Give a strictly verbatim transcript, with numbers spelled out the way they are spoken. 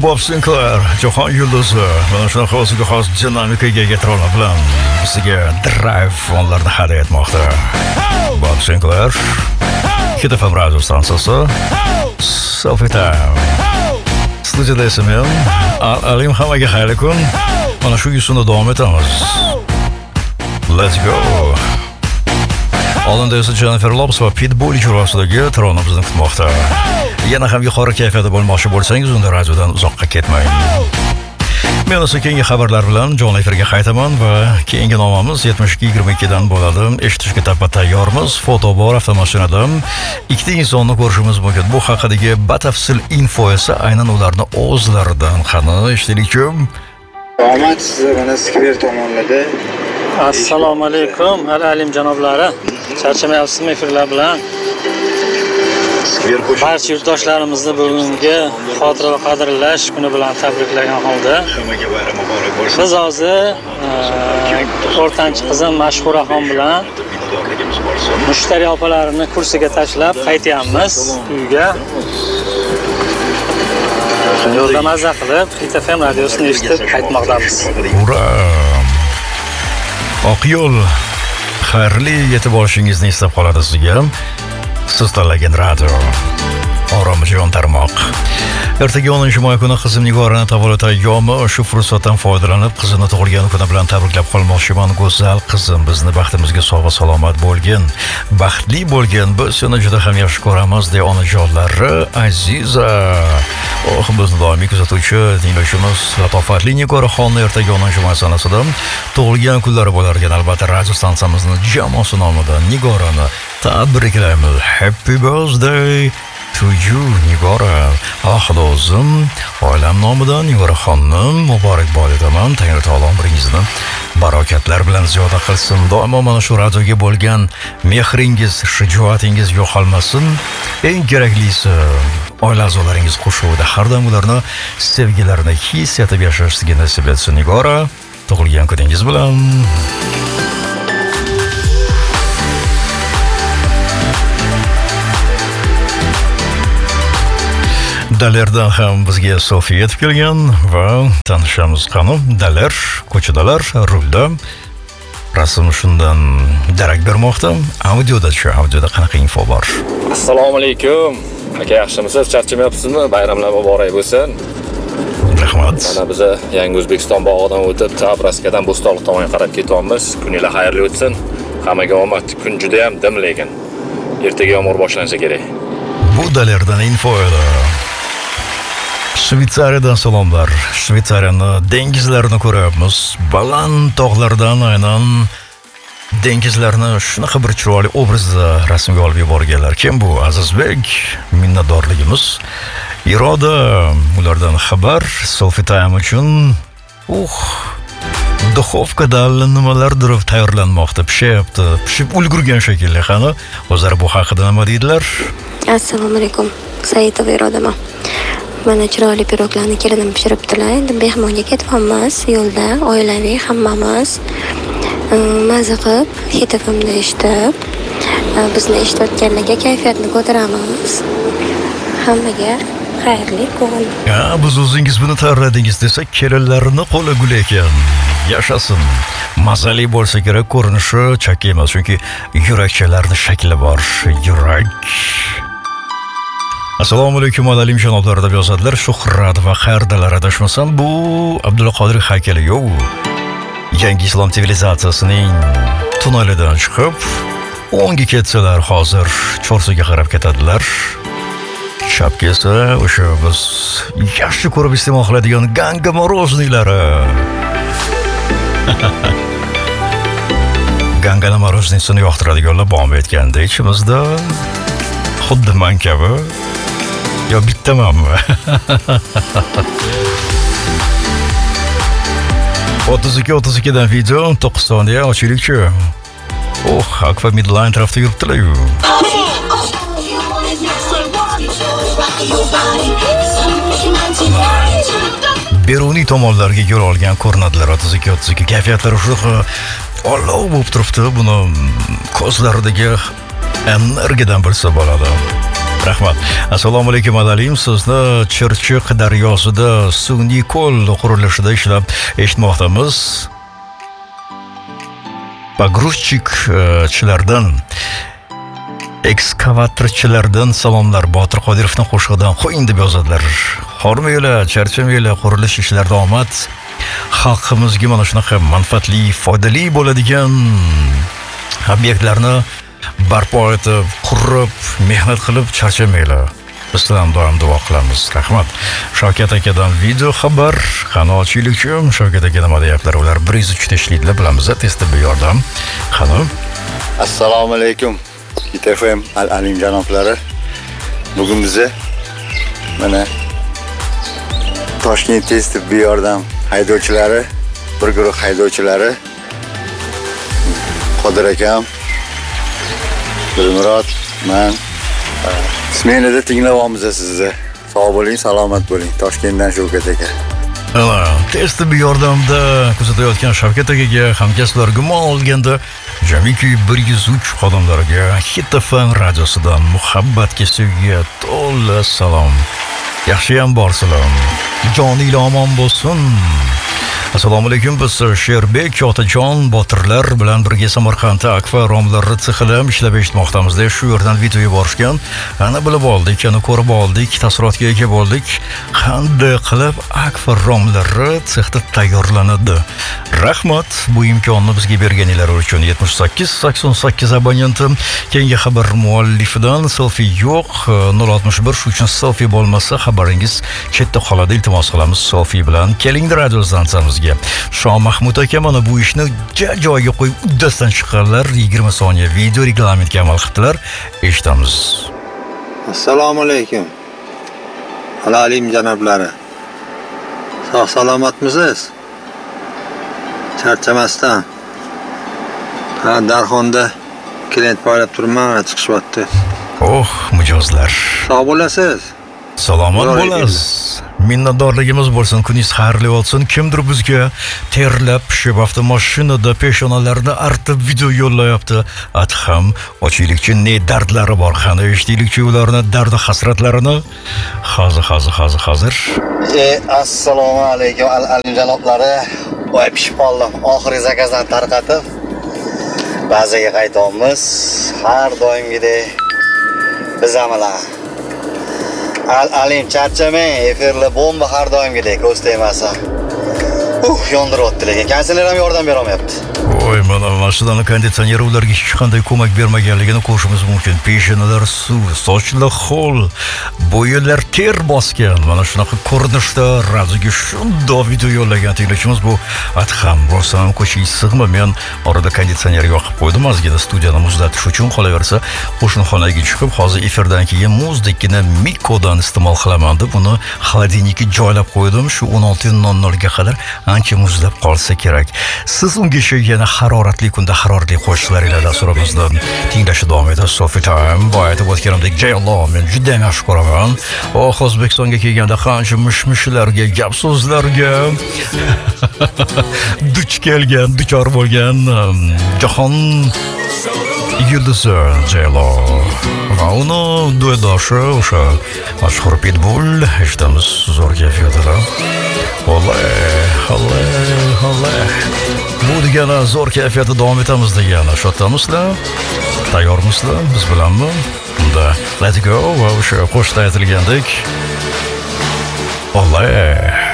Bob Sinclair, jahon yulduzi, mana shunaqa o'ziga xos dinamikaga ega tarolar bilan bizga Drive fonlarini hadya etmoqda. Bob Sinclair, Hit F M radio stansiyasi, Selfie Time. Studiyada esa men, Alim hammaga xayrli kun. Mana shu yusunda davom etamiz. Let's go. Oldinda esa Jennifer Lopez va Pitbull ijrosidagi tarona bizni kutmoqda. Yana ham yuqori kayfiyatda bo'lmoqchi bo'lsangiz, unda radiodan uzoqqa ketmang. Men esa keyingi xabarlar bilan jonli efirga qaytaman va keyingi nomamiz yetmish ikki yigirma ikki dan bo'ladi. Eshitishga tappa tayyormiz. Foto bor avtomashinadan. Ikkita insonni ko'rishimiz mumkin. Bu haqidagi batafsil info esa aynan ularning o'zlaridan. Qani eshitaylikchi. Omad sizni mana skver tomonlarda. Assalomu alaykum, Alim janoblari. Charchamayapsizmi efirlar bilan? Barcha yurtdoshlarimizni bugungi xotira va qadrlash kuni bilan tabriklagan holda biz hozir o'rtanchi qizim Mashhuraxon bilan mushtariy opalarini kursiga tashlab qaytyapmiz uyga. Yo'lda maza qilib Hit F M radiosini eshitib qaytmoqdamiz. Ura! Oq yo'l xayrli yetib olishingizni istab qoladi sizga. Siz tanlagan radio Oromjon tarmoq. Ertaga o'ninchi may kuni qizim Nigorani tavallud ayyomi. Shu fursatdan foydalanib qizini tug'ilgan kuni bilan tabriklab qolmoqchiman. Go'zal qizim, bizni baxtimizga sog' salomat bo'lgin, baxtli bo'lgin. Biz seni juda ham yaxshi ko'ramiz, deya onajonlari Aziza. Oh, bizni doimiy kuzatuvchi dinlashimiz latofatli Nigoraxonni ertaga o'ninchi may sanasida tug'ilgan kunlari bo'lar ekan. Albatta radio stansiyamizning jamoasi nomidan Nigorani tabriklaymiz. Happy birthday to you, Nigora. Ahli o'zim, oilam nomidan Nigoraxonni muborakbod etaman. Tangri taolo umringizni barokatlar bilan ziyoda qilsin. Doimo mana shu radioga bo'lgan mehringiz, shijoatingiz yo'qolmasin. Eng keraklisi oila a'zolaringiz qo'shuvida har doim ularni sevgilarini his etib yashashga nasib etsin. Nigora, tug'ilgan kuningiz bilan. Dalerdan ham bizga Sofi yetib kelgan va tanishamiz. Qani, Daler ko'chadalar, rulda. Rasm shundan darak bermoqda. Audioda-chi, audioda qanaqa info bor? Assalomu alaykum. Aka, yaxshimisiz? Charchamayapsizmi? Bayramlar muborak bo'lsin. Rahmat. Mana biz Yangi O'zbekiston bog'idan o'tib, Tabraskadan Bo'stonliq tomonga qarab ketyapmiz. Kuninglar xayrli o'tsin. Hammaga omad. Kun juda ham dim lekin. Ertaga yomg'ir boshlansa kerak. Bu Dalerdan info edi. Shvetsariyadan salomlar. Shvetsariyani dengizlarini ko'ryapmiz. Baland tog'lardan aynan dengizlarni shunaqa bir chiroyli obrazda rasmga olib yuborganlar. Kim bu? Azizbek. Minnatdorligimiz. Iroda ulardan xabar Selfie Time uchun. Uh, duxovkada nimalardir tayyorlanmoqda, pishyapti. Pishib ulgurgan shekilli. Qani, o'zlari bu haqida nima deydilar? Assalomu alaykum. Saidova Irodaman. Mana chiroyli piroglarni kelinim pishiribdilar. Endi mehmonga ketyapmiz. Yo'lda oilaviy hammamiz maza qilib, Hit F M'ni eshitib, bizni eshitayotganlarga kayfiyatni ko'taramiz. Hammaga xayrli kun. Ya, biz o'zingiz buni tayyorladingiz desak, kelinlarni qo'li gul ekan. Yashasin. Mazali bo'lsa kerak, ko'rinishi chakki emas, chunki yurakchalarning shakli bor. Yurak. Assalomu alaykum Alim janoblar deb yozadilar. Shuhrat va xayrdalar adashmasam, bu Abdulla Qodir haykali yo'q. Yangi islom sivilizatsiyasining tunnelidan chiqib, o'ngga ketsalar hozir Chorsuga qarab ketadilar. Chapga esa o'sha biz yaxshi ko'rib iste'mol qiladigan Ganga morozniylari. Ganga moroznisini yoqtiradiganlar bormi aytganda ichimizda xuddi men kabi. Yo, bittamanmi? o'ttiz ikki o'ttiz ikki dan video to'qqiz soniya ochilikchi. Oh, Akfa Midline tarafda yuribdilar-yu. Beruniy tomonlarga yo'l olgan ko'rinadilar o'ttiz ikki o'ttiz ikki. Kayfiyatlari shunaqa olov bo'lib turibdi. Buni ko'zlaridagi energiyadan bilsa bo'ladi. Rahmat. Assalomu alaykum Adalim. Sizni Chirchiq daryosida sun'iy ko'l qurilishida ishlab eshitmoqdamiz. Pogruzchikchilardan, ekskavatorchilardan salomlar. Botir Qodirovning qo'shig'idan qo'ying deb yozadilar. Hormaylar, charchamaylar, qurilish ishlarida omad. Xalqimizga mana shunaqa manfaatli, foydali bo'ladigan obyektlarni barpo etib, qurib, mehnat qilib charchamanglar. Biz ham doim duo qilamiz. Rahmat. Shavkat akadan video xabar. Qani ochiylikchim, Shavkat aka nima deyaptilar? Ular bir yuz uch ta ishlaydilar, bilamiz, tez tibbiy yordam. Qani. Assalomu alaykum. Hit F M Al-Alim janoblari. Bugun bizni mana Toshkent tez tibbiy yordam haydovchilari, bir guruh haydovchilari Qodir akam, Dilmurod, men smenada tinglayapmiz sizni. Sog' bo'ling, salomat bo'ling. Toshkentdan Shavkat aka. Tez tibbiy yordamda kuzatayotgan Shavkat akaga hamkasblarga ma'lum olganda jamiki bir yuz uch xodimlarga Hit F M radiosidan muhabbatga, sevgiga to'la salom. Yaxshiyam borsizlar. Joninglar omon bo'lsin. Assalomu alaykum. Biz Sherbek Otajon Botirlar bilan birga Samarqandda Akfa romlari sexida ishlab eshitmoqdamiz. Shu yerdan video yuborishgan. Ana bilib oldik, ana ko'rib oldik, taassurotga ega bo'ldik. Qanday qilib Akfa romlari sexda tayyorlanadi? Rahmat bu imkonni bizga berganinglar uchun. yetmish sakkiz sakson sakkiz abonentim. Keyingi xabar muallifidan selfie yo'q. nol oltmish bir shu uchun selfie bo'lmasa xabaringiz chetda qoladi. Iltimos qilamiz selfie bilan keling radiozdan tamizga. Shoh Mahmud aka mana bu ishni joyiga qo'yib uddasidan chiqqanlar. yigirma soniya video reglamentga amal qildilar. Eshitamiz. Assalomu alaykum. Al-Alim janoblari. Sog' salomatmisiz? Charchamasdan. Ha, Darxonda klient poylab turman, chiqishyapti. Oh, mijozlar. Sog' bo'lasiz? Salomat bo'lasiz. Minnatdorligimiz bo'lsin, kuningiz xayrli bo'lsin. Kimdir bizga terlab, pishib avtomashinada peshonalarini artib video yo'llayapti. Adham ochiylikchi ne dardlari bor, qani eshitaylikchi ularni dardi hasratlarini. Hozir, hozir, hozir, hozir. E, assalomu alaykum Al-Alim janoblari. Voy pishib qoldim. Oxirgi zakazdan tarqatib bazaga qaytamiz. Har doimgidek biz amalan Al-Alim charchamang, efirli bomba har doimgidek ko'z tegmasa. Uh, yondiryapti lekin kanselar ham yordam bera olmayapti. Voy, mana mashinani konditsioneri ularga hech qanday ko'mak bermaganligini ko'rishimiz mumkin. Peshonalar suv, sochlar ho'l, bo'yinlar ter bosgan. Mana shunaqa ko'rinishda radioga shunday video yo'llagan tinglovchimiz bu Adham. Rosam ko'chiy sig'ma, men orada konditsioner yoqib qo'ydim, ozgina studiyani muzlatish uchun. Qolaversa, qo'shni xonaga chiqib, hozir efirdan keyin muzdekini Mikodan iste'mol qilaman deb uni xolodilnikka joylab qo'ydim. Shu o'n olti nol nol ga qadar ancha muzlab qolsa kerak. Siz unga shu yana haroratli kunda haroratli qo'shiqlaringizdan dasturimizdan tinglashni davom etasiz. Sofi Time boya aytib o'tganimdek Jaylon men juda yaxshi ko'raman. Oh, O'zbekistonga kelganda qancha mish-mishlarga, gap so'zlarga duch kelgan, duchor bo'lgan jahon yulduzi Jaylon va uni duetdoshi o'sha mashhur Pitbull. Eshitamiz zo'r kayfiyatda. Vallahi, vallahi, vallahi. Bu degani zo'r kayfiyatda davom etamiz degani. Shodamizlar? Tayyormizlar? Biz bilanmi? Unda let's go va o'sha qo'shda aytilgandek. Vallahi